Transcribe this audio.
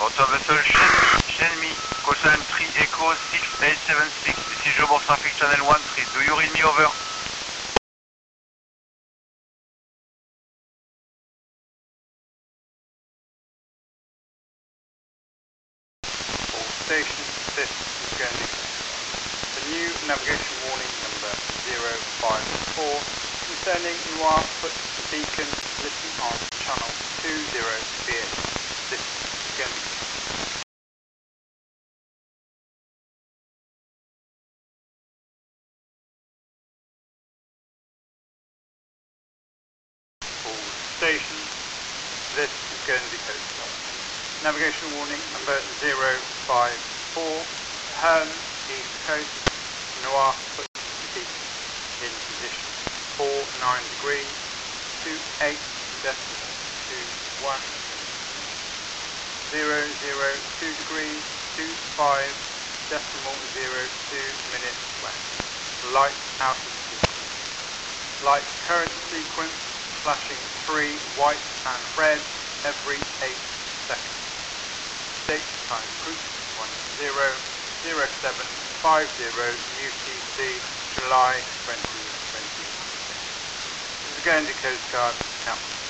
Auto vessel Shenmi, cosine 3 Echo 6876. This is Joburg Traffic Channel 13. Do you read me over? All stations, this is Guernsey. The new navigation warning number 054 concerning Noir Foot Beacon, listen on channel 20BH. This is Guernsey. All stations, this is Guernsey Coast Guard. Navigation warning number 054, Herne, East Coast, Noir Foot Beacon, in position 49 degrees, 28.21, 002 degrees, 25.02 minutes west. Light out of sequence. Light current sequence, flashing 3 white and red every 8 seconds. Date time proof 100750 UTC, July 2020. This is the Guernsey Coast Guard, Captain.